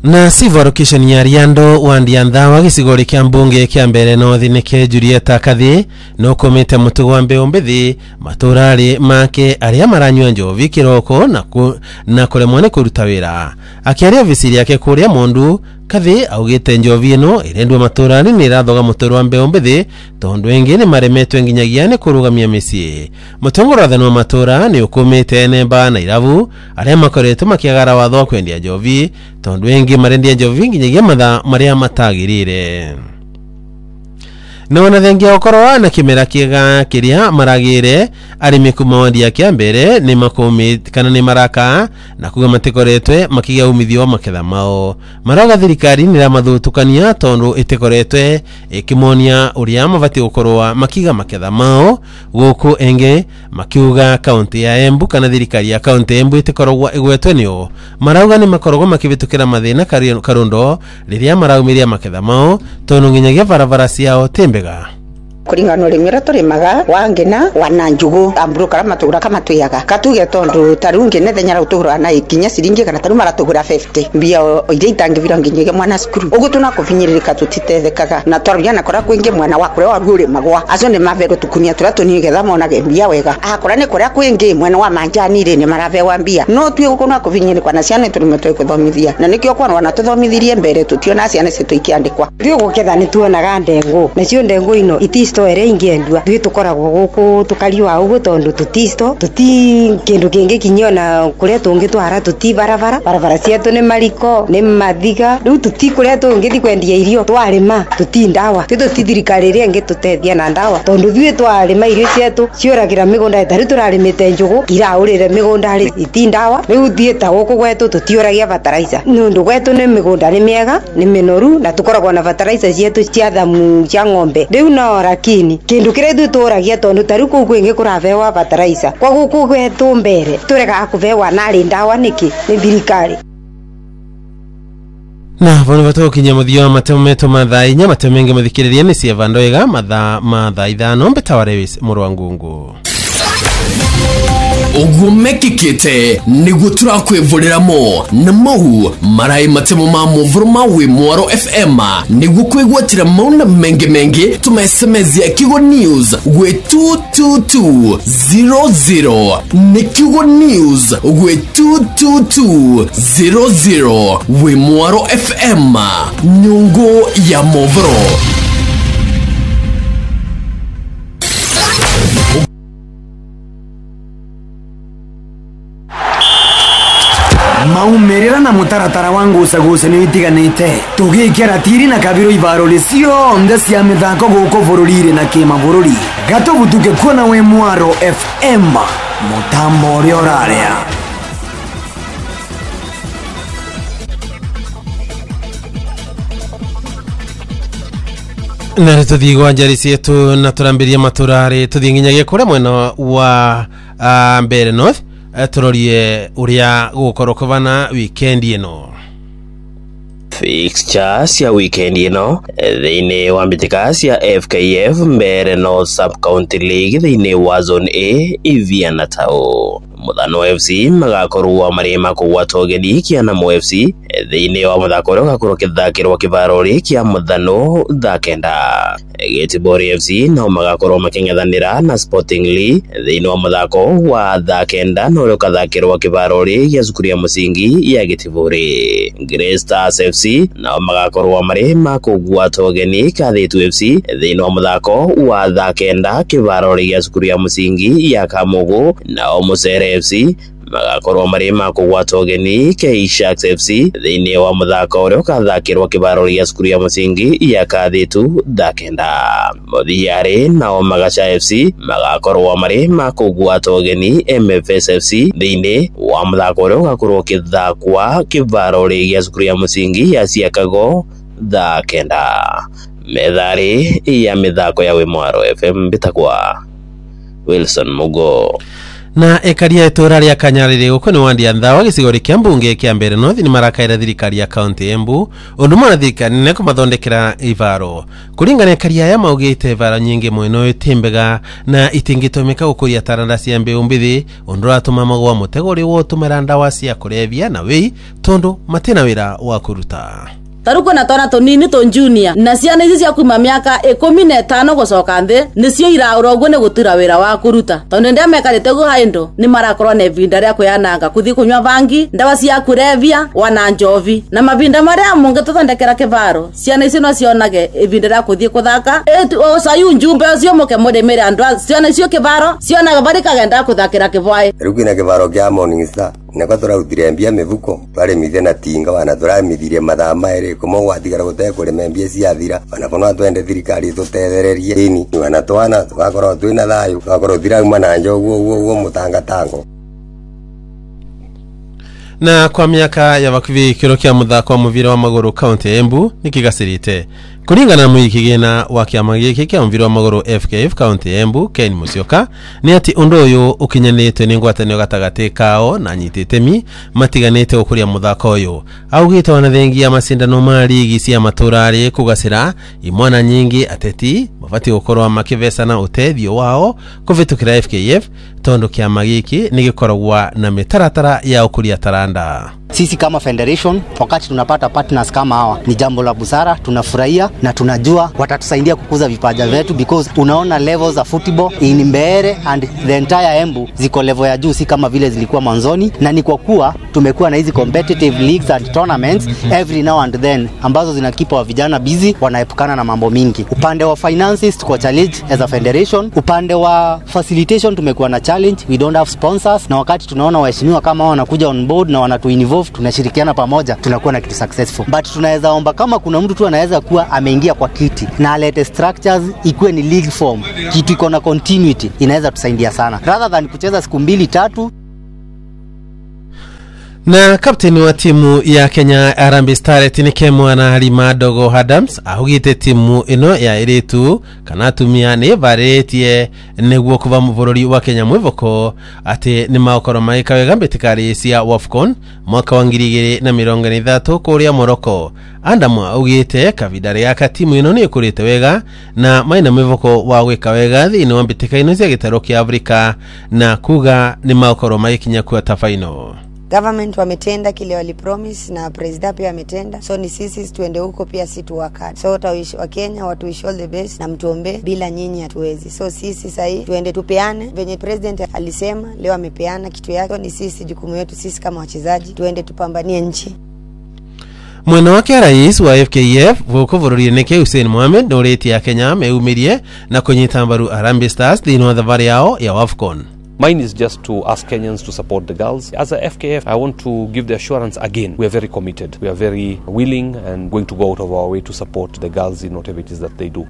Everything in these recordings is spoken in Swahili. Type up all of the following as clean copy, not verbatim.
Na civil allocation ya Riando wandianthawa gicigori kia mbunge kia mbere nothi nike Julieta Kathi no komite mutugo mbe mbithi maturari make aria maranywa njovi kiroko na kuremwa ni kuruta wira akiaria ofisi yake kuria Mondu. Kathi augite njovi ino irendwa maturari ni irathoga mutoro mbe mbithi tondu engi ni maremetwe nginyagia ni kurugamia micii. Mutongorano wa matura ni ukumite nemba na iravu aria makoretwo makiagara watho wa kwendia njovi tondu engi marendia njovi nginyagia matha maria matagirire. Na wanathengia okoroa na kimera kiega kiria maragire arimi kumawandia kia mbere ni makumi kana ni maraka na kuga matikoretwe makiga umithio maketha mao. Maroga thirikari ni ramathutukania tondu itikoretwe ikimonia uria mabati okoroa makiga maketha mao guku enge makiuga kaunti ya Embu kana thirikari ya kaunti Embu itikorogwa igwetwe nio. Maroga ni makorogo makibitukira mathina karundo riria maraumiria maketha mao tondu nginyagia barabara ciao mbega kuringano rimira turimaga wangena wananjugu amburu kara matugura kama tuyaga katuge tondu tarungi ne thenya utugura na ikinya siringi kana taru maratugura 50 mbia ire itangivira nginyege mwana skuru ugu tuna kuvinyiririka tutitethekaga na twaruya na kora kwingi mwana wakure wa rure magwa azo ne mavero tukunia turatu ni getha mona ge mbia wega akora ne kora kwingi mwana wa manjani ri ne marave wa mbia no twi ugu na kuvinyirikwa na ciana turumetwe kuthomithia na nikio kwa wana tuthomithirie mbere tutio na ciana citu ikiandikwa twi guketha ni tuonaga ndengu na cio ndengu ino itisto ere ingiendwa twi tukoragwo guku tukariwa ugu tondu tutisto tuti kindu kingi kinyona kuria tungi twara tuti barabara cietu ni mariko ni mathiga riu tuti kuria tungi thi kwendia irio twarima tuti ndawa tuti thirikari ria ngi tutethia na ndawa tondu thwi twarima irio cietu ciuragira migunda itari turarimite njugu iraurire migunda ri iti ndawa riu thieta guku gwetu tutiuragia fertilizer nundu gwetu ni migunda ni miega ni minoru na tukoragwo na fertilizer cietu cia thamu cia ng'ombe riu no rakini kindu kire tu turagia tondu tari ku kwingi kuravewa fertilizer kwa guku gwetu mbere turega kuvewa nari ndawa niki ni thirikari. Na bono batokinya muthio matemeto mathainya matemenge muthikiririe ni cia vandoega matha ithano mbetawarewis murwangungu ugumekikite niguo turakwivuriramo na mau marai matemo ma muvuruma wi Mwaro FM niguo kwigwatira mauna mengi tumesemezia Kigo News gwe 22200 ni Kigo News gwe 22200 wi Mwaro FM nyungu ya muvuro. Maumerera na mutaratara wangu usagusa ni itiganite tugikira tiri na kabiro ibarole cionthe cia mithako guko bururire na kima bururi gato butuke kuona we Mwaro FM mutambo uri oraria. Na tuthigo njari cietu na turambiria maturari tuthinginyagia kuria mwena wa mbere north turorie uria gukorwo kubana weekend ino. Fixtures ya weekend ino thiini wa mbitika cia FKF mbere no sub county league thiini wa zone A Iviana Tao. Muthano FC magakorwo mari makugwatwo ugeni kia Namo FC thiini wa muthako uria ugakorwo ukithakirwo kivarori kia muthano thakenda. Getibori FC no magakorwo making'ethanira na Sporting Lee thiini wa muthako wa thakenda no uria ukathakirwo kivarori gia cukuru ya musingi ya Getibori. Grey Stars FC no magakorwo mari makugwatwo ugeni Kathitu FC thiini wa muthako wa thakenda kivarori gia cukuru ya musingi ya Kamugu. Na Musere FC magakorwo mari makugwatwo ugeni K-Sharks FC thiini wa muthako uria ukathakirwo kivarori gia cukuru ya musingi ya Kathitu thakenda. Muthiari nao Magacha FC magakorwo mari makugwatwo ugeni MFS FC thiini wa muthako uria ugakorwo ukithakwa kivarori gia cukuru ya musingi ya Siakago thakenda. Methari ya mithako ya wi Mwaro FM bitakwa Wilson Mugo. na ekaria itura ria Kanyarire uko ni Wandia Nthawa gicigori kia mbunge kia mbere North ni marakaira thirikari ya county Embu undu mwana thirikari ne kumathondekera ivaro kuringana ekaria ya maugite ivaro nyingi mweno itimbega na itingitomeka gukuria taranda cia mbeu mbithi undu atuma magwa mutegori wo tumera ndawa cia kurevia na wei tondu matena wira wa kuruta taruko na tona tonini ton junior na ciana ici cia kuma miaka 15 gucoka nthi nicio iraurogwo ni gutira wira wa kuruta tondu ndia mekarite guhaindo ni marakorwo na ivinda ria kuyananga kuthi kunywa vangi ndawa cia kurevia wana njovi na mavinda maria mungi tuthondekera kivaro ciana ici no cionage ivinda ria kuthi kuthaka o sayu njumbe cio muke mudemere andu ciana icio kivaro cionaga bari kagenda kuthakira kivwai rugina kivaro kia Morning Star nako turautire mbia mivuko bari mithe na tinga wana turamithirie mathaa mairi kumo gwatigara gutekure mbia ciathira wana kono twende thirikari tutethererie ini wana twana tugakorwo twina thayu tugakorwo thirauma na njogu mutangatango. Na kwa miaka ya vakuvi kiro kia muthako wa muvira wa maguru county Embu nikigacirite kuringana na mwikigina wa kiama giki kia muvira wa maguru FKF county Embu Ken Musyoka ni ati undu uyu ukinyanite ni ngwatanio gatagati kao na nyititemi matiganite gukuria muthako uyu augite wana thengi ya macindano ma ligi cia maturari kugacira imwana nyingi ateti mabati gukorwa makivesana utethio wao kuvitukira FKF tondu kiama giki nigikoragwa na mitaratara ya ukuria taranda. Sisi kama federation wakati tunapata partners kama hawa ni jambo la busara, tunafurahia na tunajua watatusaidia kukuza vipaji vyetu because unaona levels za football in Mbeere and the entire Embu ziko level ya juu si kama vile zilikuwa mwanzoni, na ni kwa kuwa tumekuwa na hizi competitive leagues and tournaments every now and then ambazo zinakipa wa vijana busy, wanaepukana na mambo mingi. Upande wa finances tuko challenge as a federation, upande wa facilitation tumekuwa na challenge, we don't have sponsors, na wakati tunaona waheshimiwa kama wanakuja on board na wanatu-involve tunashirikiana pamoja tunakuwa na kitu successful. But tunaweza omba kama kuna mtu tu anaweza kuwa ameingia kwa kiti na alete structures ikuwe ni league form, kitu iko na continuity, inaweza tusaidia sana rather than kucheza siku 2-3. Na kapteni wa timu ya Kenya Harambee Stars Tinikemwa na Halima Dogo Adams ahugite timu ino ya iritu kana tumia ni varetie neguo kuva muvururi wa Kenya mwivoko ati ni maokoro maika wega mbitikari cia WAFCON mwaka wa 2023 kuria Morocco. Andamwa ahugite kavidari ya timu ino ni kurite wega na maina mwivoko wa gwika wega thini wa mbitika ino cia gitaro kia Afrika na kuga ni maokoro maikinya kwa tafaino. Government wametenda kile walipromise na president pia ametenda, so ni sisi tuende huko pia si tu wakati. So wa Kenya watu wish all the best na mtuombe, bila nyinyi hatuwezi. So sisi sasa tuende tupeane venye president alisema, leo amepeana kitu yake. So ni sisi jukumu yetu sisi kama wachezaji tuende tupambanie nchi. Mwena wake rais wa FKF vuko vururi neke Hussein Mohamed noreti ya Kenya meumirie na kunyita mbaru Harambee Stars thini wa thavari yao ya WAFCON. Mine is just to ask Kenyans to support the girls. As a FKF, I want to give the assurance again, we are very committed. We are very willing and going to go out of our way to support the girls in whatever it is that they do.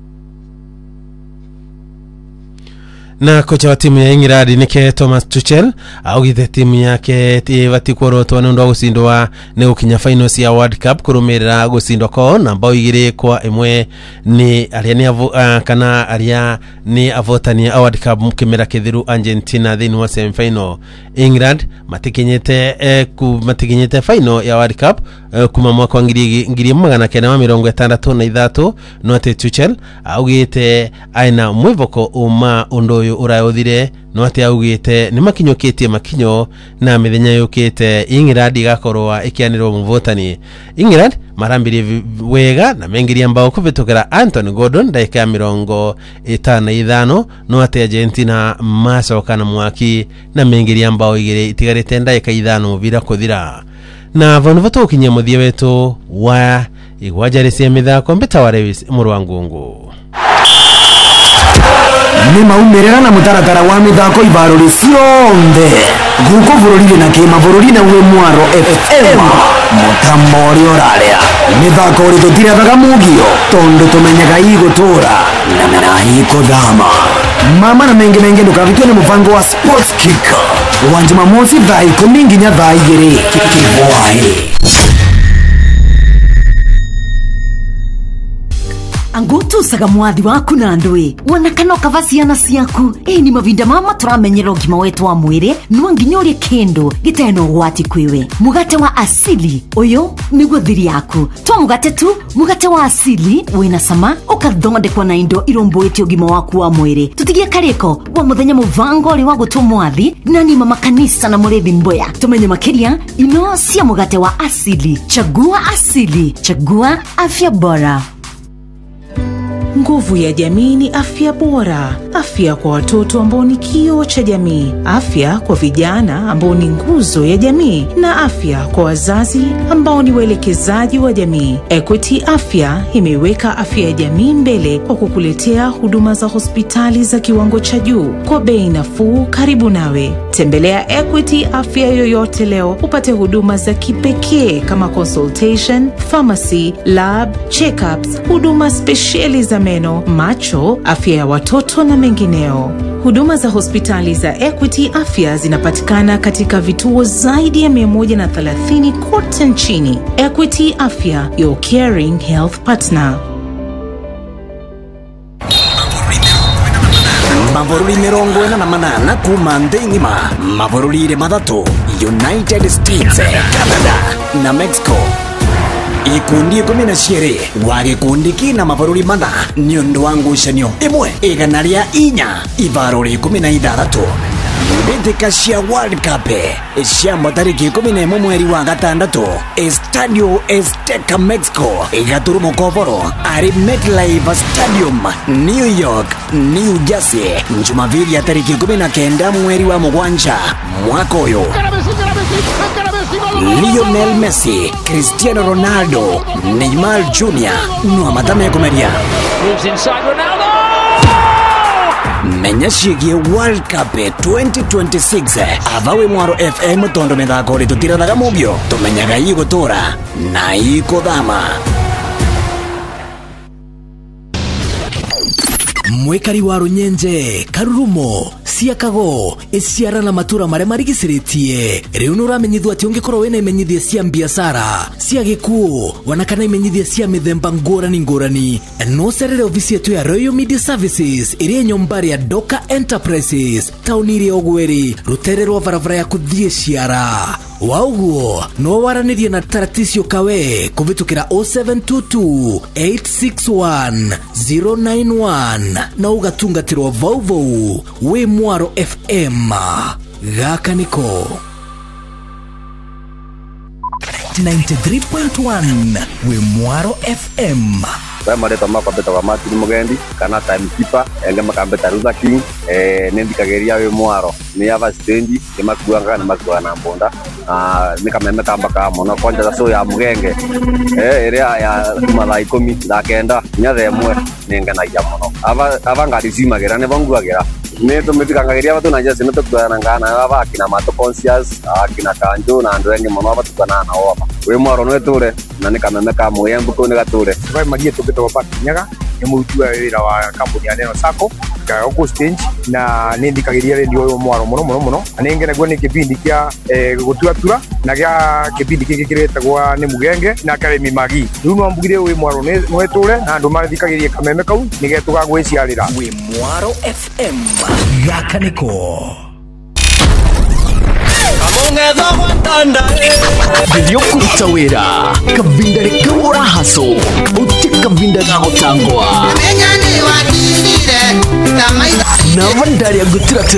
Na kocha wa timu ya England nike Thomas Tuchel augite timu yake tivatikorwo twana ndo gusindwa ne ukinya finals ya World Cup kurumirira gusindwa ko na bao 2-1 ni aria ni kana aria ni avotani ya World Cup mukimera kithiru Argentina thini wa semi final. England matikinyete final ya World Cup kuma mwaka wa 1963 no ate Tuchel augite aina mwivoko uma undoyo urayothire no ate augite ni makinyoketie makinyo na mithenya yukite England igakorwa ikianirwo muvotani. England marambirie wega na mengiria mbao kuvitukira Anthony Gordon dakika ya 55 no ate Argentina macoka na mwaki na mengiria mbao igire itigarite dakika 5 vira kuthira. Na vanu vatukinya muthie wetu wa igwajarisia mithako mbitawa Lewis Murwangungu. Ni maumerera na mutaratara wa mithako ivaruri cionthe guko vururire na kima vururi na we Mwaro FM mutamori oraria mithako uri tutiraga mugio tondu tumenyaga igutura na ikuthama mama na menge ndukavitwe ni mufango wa Sports Kick uwanja Jumamosi thaa 10 nginya thaa 2 kivwae. gutucaga mwathi waku na ndwi wanakana ukava ciana ciaku ni mavinda mama turamenyera ugima wetu wa mwiri no nginya urie kindu giteno gwati kwiwe. Mugate wa asili uyu niguo thiri yaku to mugate tu, mugate wa asili wina sama ukathondekwa na indo iromboetie ugima waku wa mwiri. Tutigie kariko wa muthenya muvango ri wa gutu mwathi na ni mama kanisa na murethi mboya. Tumenye makiria ino cia mugate wa asili. Chagua asili, chagua afya bora. Nguvu ya jamii ni afya bora. Afya kwa watoto ambao ni kioo cha jamii, afya kwa vijana ambao ni nguzo ya jamii, na afya kwa wazazi ambao ni waelekezaji wa jamii. Equity Afya imeweka afya ya jamii mbele kwa kukuletea huduma za hospitali za kiwango cha juu kwa bei nafuu karibu nawe. Tembelea Equity Afya yoyote leo upate huduma za kipekee kama consultation, pharmacy, lab, check-ups, huduma speciali za meno, macho, afya ya watoto na mengineo. Huduma za hospitali za Equity Afya zinapatikana katika vituo zaidi ya 130 kote nchini. Equity Afya, your caring health partner. Mavoruri 48 kuma nthĩ ng'ima, mavururi mathatu, United States, Canada na Mexico. Ikundi 12 wa gikundi kina mavururi mana ni undu wa ngucanio imwe igana ria 4 ivaruri 16. Mbĩtĩka cia World Cup cia tarĩki 11 mweri wa gatandatu Estadio Azteca Mexico igaturumo koboro ari MetLife Stadium New York New Jersey Jumapili ya tarĩki 19 mweri wa mugwanja mwaka uyu. Lionel Messi, Cristiano Ronaldo, Neymar Jr. no amatame kumeria. Moves inside Ronaldo. Menya ciĩgiĩ World Cup 2026 avawe Mwaro FM tondo methako ri tutiraga mubio tumenyaga igũtũra na ikũthama. Mwekari wa Runyenje, Karurumo, Siakago, Esiara na matura marĩa marigicĩrĩtie. Rĩu nũramenyithio atĩ ũngĩkorwo wĩna imenyithia cia biacara, cia gĩkuũ, wana kana imenyithia cia mĩthemba ngũrani, no cerere ofisi yetu ya Royal Media Services ĩrĩa nyũmba ya Doka Enterprises, taũni ĩrĩa Ogweri, rũtere rwa barabara ya kũthiĩ Ciara. Wauguo, no waranĩrie na Taraticio Kawe kũvitukĩra 0722 861 091 na ugatungatirwo vauvau we Mwaro FM. Gaka niko 93.1 we Mwaro FM. Kwa mareta makwa betwa Martin Mugendi kana timekeeper enge makambeta Ruza King nendikageria we Mwaro ni ava stage kemakuanga na makuwa na mbonda nikameme kamba kamo na kwanja so ya Mugenge area ya mala 10 na kenda nyathe mwe ninga na ya mono ava ngari zimagera ne vanguagera ne to metikangageria watu na jase neto kwa ngana ava akina mato conscious akina kanjo na ndo enge mono abatukana na oba we Mwaro no eture na nikameme kamo yembu ko ne gature vai magia tupito wa Nyaga ni mutua wira wa kampuni ya Neno Sacco ka Augustinge na nindikagiria redio Mwaro muno anengene gwa ni kipindi kia gutuatura na gya kipindi kiki kiretagwa ni Mugenge na Karemi Magi riu no mbugire we Mwaro no eture na andu marithikagiria kameme kau nigetuga gwiciarira we Mwaro FM. Gaka niko Kamongetho gwatanda Video kuruta wira Kavinda rikura haso Uti kavinda gagotangwa Menyani wakinire Tamaida Na vandari ya gutira